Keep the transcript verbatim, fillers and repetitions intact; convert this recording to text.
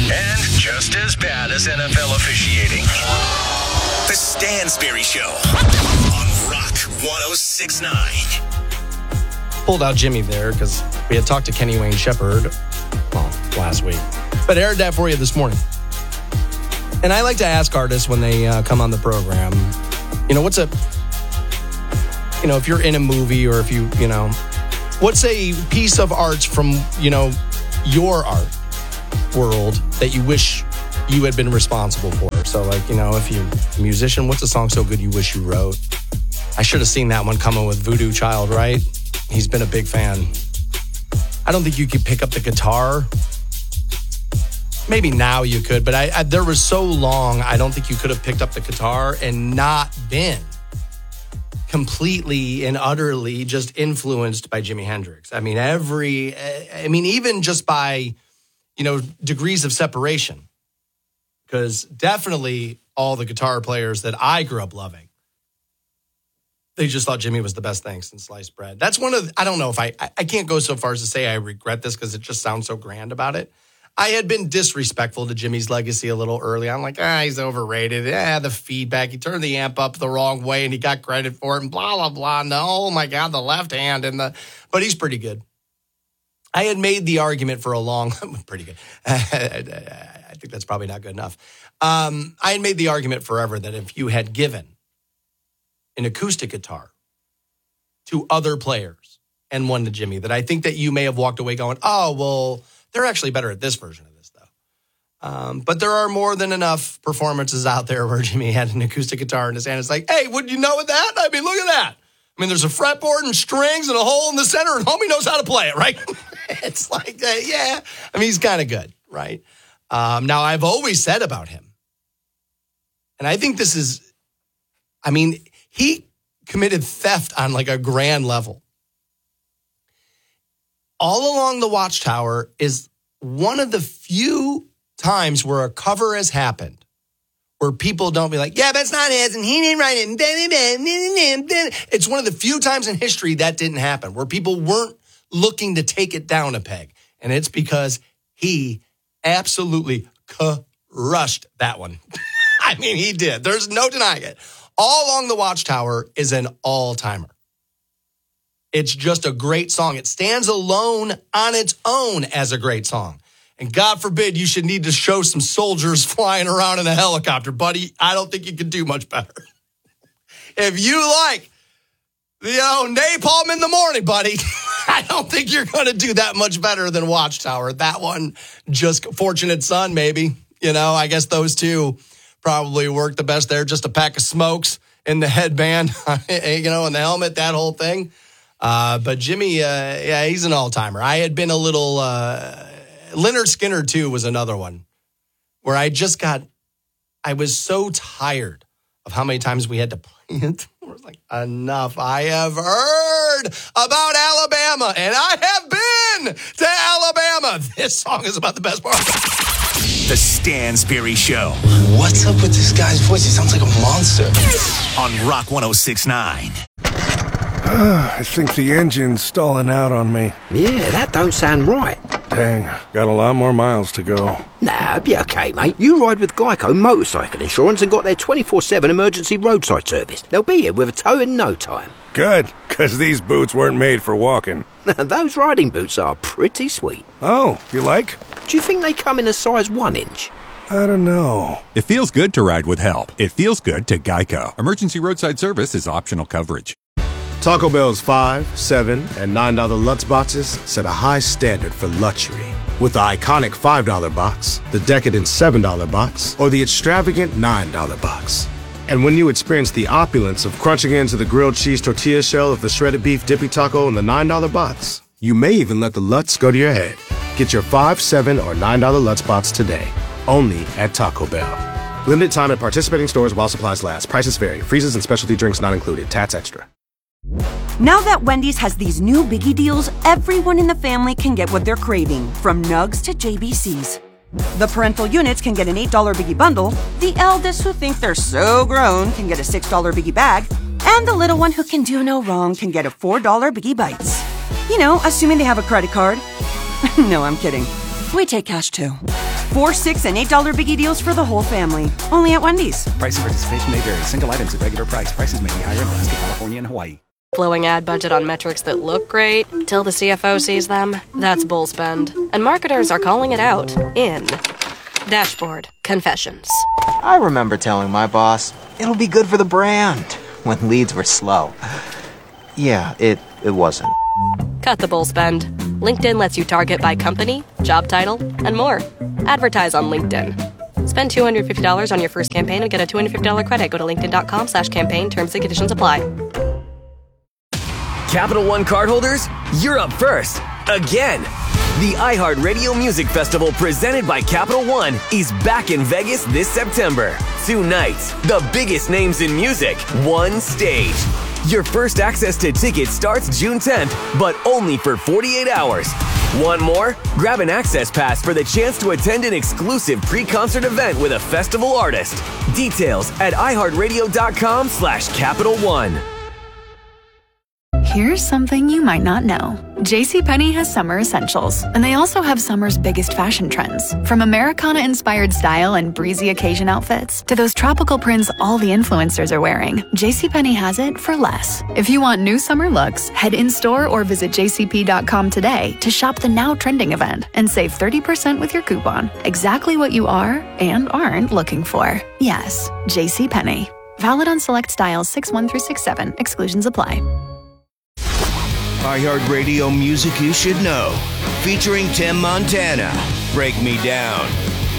And just as bad as N F L officiating. The Stansberry Show on Rock one oh six point nine. Pulled out Jimmy there because we had talked to Kenny Wayne Shepherd, well, last week. But aired that for you this morning. And I like to ask artists when they uh, come on the program, you know, what's a, you know, if you're in a movie or if you, you know, what's a piece of art from, you know, your art world that you wish you had been responsible for? So, like, you know, if you're a musician, what's a song so good you wish you wrote? I should have seen that one coming with Voodoo Child, right? He's been a big fan. I don't think you could pick up the guitar. Maybe now you could, but I, I there was so long, I don't think you could have picked up the guitar and not been completely and utterly just influenced by Jimi Hendrix. I mean, every, I mean, even just by, you know, degrees of separation. Because definitely all the guitar players that I grew up loving, they just thought Jimmy was the best thing since sliced bread. That's one of, I don't know if I, I can't go so far as to say I regret this because it just sounds so grand about it. I had been disrespectful to Jimmy's legacy a little early. I'm like, ah, he's overrated. Yeah, the feedback. He turned the amp up the wrong way and he got credit for it and blah, blah, blah. No, oh my God, the left hand and the, but he's pretty good. I had made the argument for a long, pretty good. I think that's probably not good enough. Um, I had made the argument forever that if you had given an acoustic guitar to other players and one to Jimmy, that I think that you may have walked away going, oh, well, they're actually better at this version of this, though. Um, but there are more than enough performances out there where Jimmy had an acoustic guitar in his hand. It's like, hey, would you know that? I mean, look at that. I mean, there's a fretboard and strings and a hole in the center, and homie knows how to play it, right? It's like, uh, yeah. I mean, he's kind of good, right? Um, now, I've always said about him, and I think this is, I mean, he committed theft on like a grand level. All Along the Watchtower is one of the few times where a cover has happened where people don't be like, yeah, that's not his, and he didn't write it. It's one of the few times in history that didn't happen, where people weren't looking to take it down a peg. And it's because he absolutely crushed that one. I mean, he did. There's no denying it. All Along the Watchtower is an all-timer. It's just a great song. It stands alone on its own as a great song. And God forbid you should need to show some soldiers flying around in a helicopter, buddy. I don't think you can do much better. If you like, you know, napalm in the morning, buddy, I don't think you're going to do that much better than Watchtower. That one, just Fortunate Son, maybe. You know, I guess those two probably work the best there. Just a pack of smokes in the headband, you know, and the helmet, that whole thing. Uh, but Jimmy, uh, yeah, he's an all-timer. I had been a little, uh, Lynyrd Skynyrd too was another one where I just got, I was so tired of how many times we had to play it. I was like, enough. I have heard about Alabama and I have been to Alabama. This song is about the best part. The Stansberry Show. What's up with this guy's voice? He sounds like a monster. On Rock one oh six point nine. I think the engine's stalling out on me. Yeah, that don't sound right. Dang, got a lot more miles to go. Nah, be okay, mate. You ride with Geico Motorcycle Insurance and got their twenty-four seven emergency roadside service. They'll be here with a tow in no time. Good, because these boots weren't made for walking. Those riding boots are pretty sweet. Oh, you like? Do you think they come in a size one inch? I don't know. It feels good to ride with help. It feels good to Geico. Emergency roadside service is optional coverage. Taco Bell's five, seven, and nine dollar Lutz boxes set a high standard for luxury. With the iconic five dollar box, the decadent seven dollar box, or the extravagant nine dollar box. And when you experience the opulence of crunching into the grilled cheese tortilla shell of the shredded beef dippy taco in the nine dollar box, you may even let the Lutz go to your head. Get your five, seven, or nine dollar Lutz box today, only at Taco Bell. Limited time at participating stores while supplies last. Prices vary. Freezes and specialty drinks not included. Tats extra. Now that Wendy's has these new biggie deals, everyone in the family can get what they're craving, from nugs to J B Cs. The parental units can get an eight dollar biggie bundle, the eldest who think they're so grown can get a six dollar biggie bag, and the little one who can do no wrong can get a four dollar biggie bites. You know, assuming they have a credit card. No, I'm kidding. We take cash too. Four, six, and eight dollar biggie deals for the whole family. Only at Wendy's. Price and participation may vary. Single items at regular price. Prices may be higher in Alaska, California, and Hawaii. Blowing ad budget on metrics that look great till the C F O sees them. That's bull spend. And marketers are calling it out in Dashboard Confessions. I remember telling my boss, it'll be good for the brand, when leads were slow. Yeah, it, it wasn't. Cut the bull spend. LinkedIn lets you target by company, job title, and more. Advertise on LinkedIn. Spend two hundred fifty dollars on your first campaign and get a two hundred fifty dollars credit. Go to linkedin.com slash campaign. Terms and conditions apply. Capital One cardholders, you're up first. Again. The iHeartRadio Music Festival presented by Capital One is back in Vegas this September. Two nights, the biggest names in music, one stage. Your first access to tickets starts June tenth, but only for forty-eight hours. Want more? Grab an access pass for the chance to attend an exclusive pre-concert event with a festival artist. Details at iHeartRadio.com slash Capital One. Here's something you might not know. JCPenney has summer essentials, and they also have summer's biggest fashion trends. From Americana-inspired style and breezy occasion outfits to those tropical prints all the influencers are wearing, JCPenney has it for less. If you want new summer looks, head in-store or visit j c p dot com today to shop the now trending event and save thirty percent with your coupon. Exactly what you are and aren't looking for. Yes, JCPenney. Valid on select styles six one through six seven. Exclusions apply. iHeartRadio Music You Should Know, featuring Tim Montana. Break Me Down.